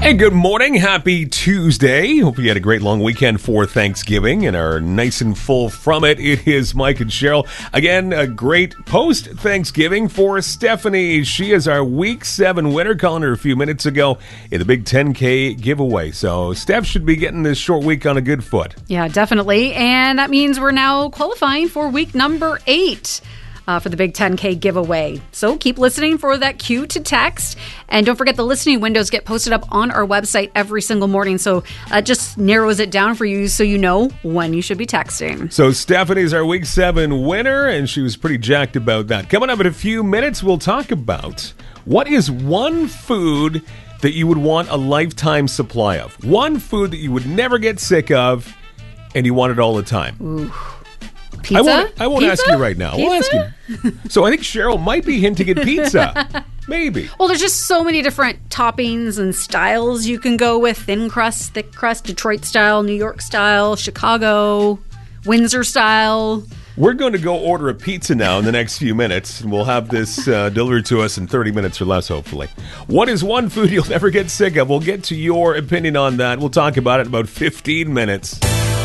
And good morning. Happy Tuesday. Hope you had a great long weekend for Thanksgiving and are nice and full from it. It is Mike and Cheryl. Again, a great post-Thanksgiving for Stephanie. She is our Week 7 winner, calling her a few minutes ago in the Big 10K giveaway. So Steph should be getting this short week on a good foot. Yeah, definitely. And that means we're now qualifying for week number 8. For the Big 10K giveaway. So keep listening for that cue to text. And don't forget the listening windows get posted up on our website every single morning. So that just narrows it down for you so you know when you should be texting. So Stephanie's our Week 7 winner, and she was pretty jacked about that. Coming up in a few minutes, we'll talk about what is one food that you would want a lifetime supply of. One food that you would never get sick of and you want it all the time. Ooh. Pizza? I won't ask you right now. We'll ask you. So I think Cheryl might be hinting at pizza. Maybe. Well, there's just so many different toppings and styles you can go with. Thin crust, thick crust, Detroit style, New York style, Chicago, Windsor style. We're going to go order a pizza now in the next few minutes, and we'll have this delivered to us in 30 minutes or less, hopefully. What is one food you'll never get sick of? We'll get to your opinion on that. We'll talk about it in about 15 minutes.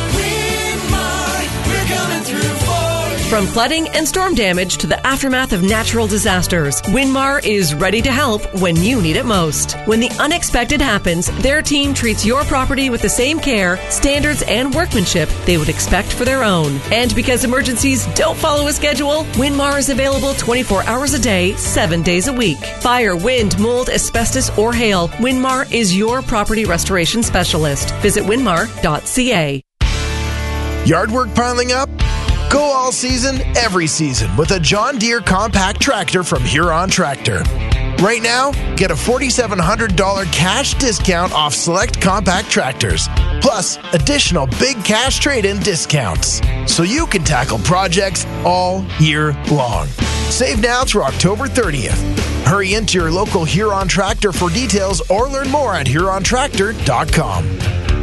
From flooding and storm damage to the aftermath of natural disasters, Winmar is ready to help when you need it most. When the unexpected happens, their team treats your property with the same care, standards, and workmanship they would expect for their own. And because emergencies don't follow a schedule, Winmar is available 24 hours a day, 7 days a week. Fire, wind, mold, asbestos, or hail, Winmar is your property restoration specialist. Visit winmar.ca. Yard work piling up? Go all season, every season with a John Deere compact tractor from Huron Tractor. Right now, get a $4,700 cash discount off select compact tractors, plus additional big cash trade-in discounts, so you can tackle projects all year long. Save now through October 30th. Hurry into your local Huron Tractor for details or learn more at HuronTractor.com.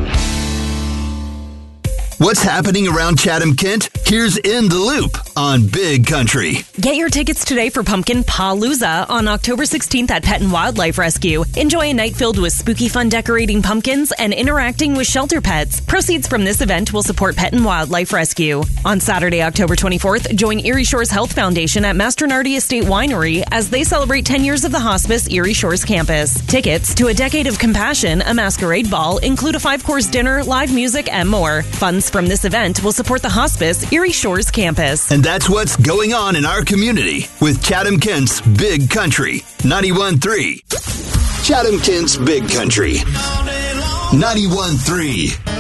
What's happening around Chatham-Kent? Here's In the Loop on Big Country. Get your tickets today for Pumpkin Palooza on October 16th at Pet and Wildlife Rescue. Enjoy a night filled with spooky fun decorating pumpkins and interacting with shelter pets. Proceeds from this event will support Pet and Wildlife Rescue. On Saturday, October 24th, join Erie Shores Health Foundation at Mastronardi Estate Winery as they celebrate 10 years of the Hospice Erie Shores campus. Tickets to A Decade of Compassion, a masquerade ball, include a 5-course dinner, live music, and more. Funds from this event will support the Hospice Erie Shores campus. And that's what's going on in our community with Chatham-Kent's Big Country 91.3. Chatham-Kent's Big Country 91.3.